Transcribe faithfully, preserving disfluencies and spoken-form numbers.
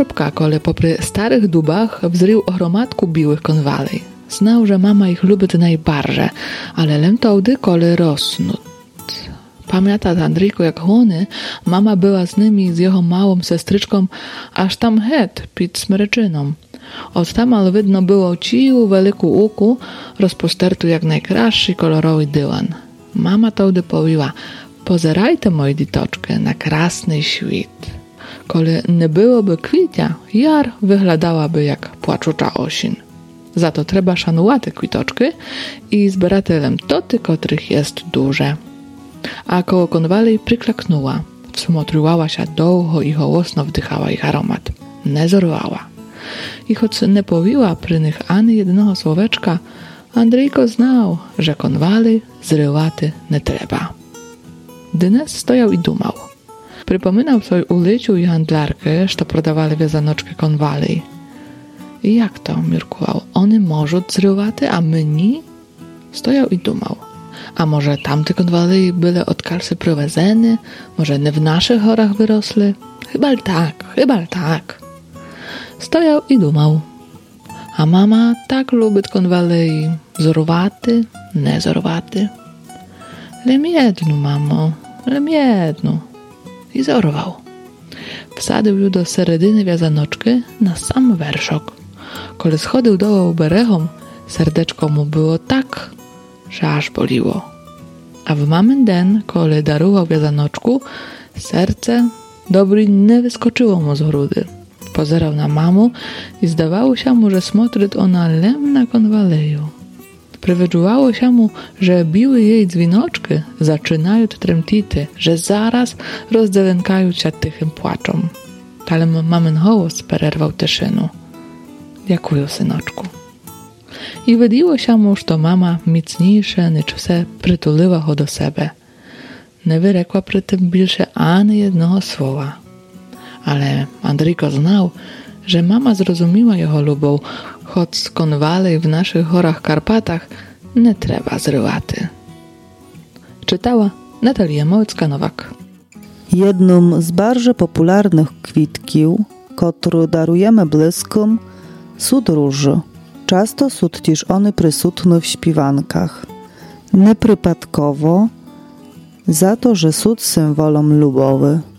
Jorbka, kole popry starych dubach wzrył o hromadku biłych konwalej. Znał, że mama ich lubi najbarże, ale lem tołdy, kole rosnut. Pamięta Andryjko, jak hony, mama była z nimi, z jego małą sestryczką, aż tam het, pід smreczyną. Od tam ale widno było ciu wielku uku, rozpostertu jak najkraszszy kolorowy dywan. Mama tołdy powiła, pozerajte, moi ditoczkę, na krasny świt. Kole nie byłoby kwitia, jar wyglądałaby jak płaczucza osin. Za to trzeba szanować te kwitoczki i zbieratelem toty, których jest duże. A koło konwalej przyklaknęła, wsmotrywała się długo i hołosno wdychała ich aromat. Nie zorwała. I choć nie powiła przy nich ani jednego słoweczka, Andryjko znał, że konwalej zrywaty nie trzeba. Dynes stojał i dumał. Przypominał sobie uliciu i handlarkę, że prodawali wiezanoczkę konwalej. I jak to, mirkował, one może zrywaty, a my nie? Stojał i dumał. A może tamte konwalej były od kalsy prowadzone? Może nie w naszych horach wyrosły? Chyba tak, chyba tak. Stojał i dumał. A mama tak lubi konwalej zorwaty, nie zorwaty. Lem jednu, mamo, lem jednu. I zorwał. Wsadził ją do seredyny wiazanoczki na sam werszok. Kole schodził dołu berechom, serdeczko mu było tak, że aż boliło. A w mamyn den, kole darował wiazanoczku, serce dobry nie wyskoczyło mu z grudy. Pozerał na mamu i zdawało się mu, że smotryt ona lem na konwaleju. Przywyczuwało się mu, że biły jej dzwinoczki zaczynają tremtity, że zaraz rozdzielenkają się tychym płaczom. Ale mamyn hołos pererwał tyszynu. Dziękuję, synoczku. I wydiło się mu, że mama mocniejsze niż se przytuliła go do siebie. Nie wyrekła przy tym bільше ani jednego słowa. Ale Andryjko znał, że mama zrozumiała jego lubą, choć z konwalej w naszych horach Karpatach nie trzeba zrywaty. Czytała Natalia Małecka-Nowak. Jedną z bardzo popularnych kwitkiów, którą darujemy bliskom, są róże. Często są też one przysutne w śpiewankach. Nieprzypadkowo, za to, że są symbolem lubowy.